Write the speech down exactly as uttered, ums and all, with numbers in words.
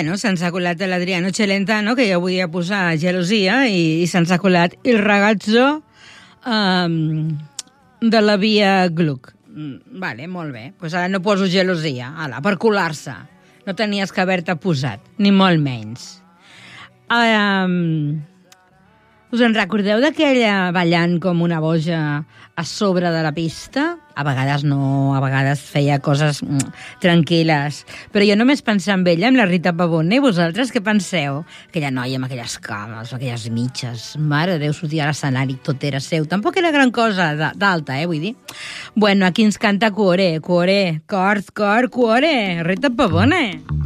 bueno, se'ns ha colat l'Adriano Celentano, que jo volia posar gelosia, i, i se'ns ha colat il ragazzo um, de la Via Gluck. Mm, vale, molt bé. Pues ara no poso gelosia, ala, per colar-se. No tenies que haver-te posat, ni molt menys. Um, us en recordeu d'aquella ballant com una boja a sobre de la pista? A vegades no, a vegades feia coses mm, tranquil·les. Però jo només pensava en ella, amb la Rita Pavone. I vosaltres què penseu? Aquella noia amb aquelles cames, aquelles mitges. Mare de Déu, sortia a l'escenari, tot era seu. Tampoc era gran cosa d'alta, eh, vull dir. Bueno, aquí ens canta Cuore, Cuore, cor, cor, Cuore, Rita Pavone.